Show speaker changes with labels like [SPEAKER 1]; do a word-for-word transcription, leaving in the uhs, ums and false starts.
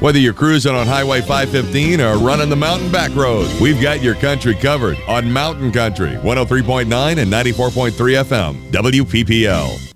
[SPEAKER 1] Whether you're cruising on Highway five fifteen or running the mountain back roads, we've got your country covered on Mountain Country, one oh three point nine and ninety-four point three F M, W P P L.